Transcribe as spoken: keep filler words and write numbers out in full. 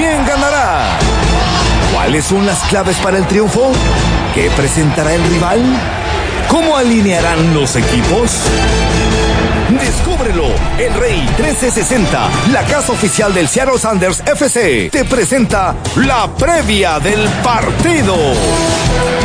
quién ganará. ¿Cuáles son las claves para el triunfo? ¿Qué presentará el rival? ¿Cómo alinearán los equipos? Descúbrelo. El Rey trescientos sesenta, la casa oficial del Seattle Sounders F C, te presenta la previa del partido.